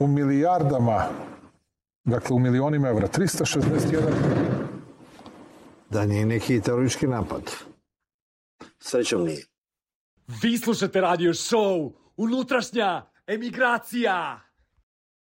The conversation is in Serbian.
u milijardama, dakle u milionima evra, 361. Da nije neki teroristički napad. Srećom nije. Vi slušate radio show Unutrašnja emigracija.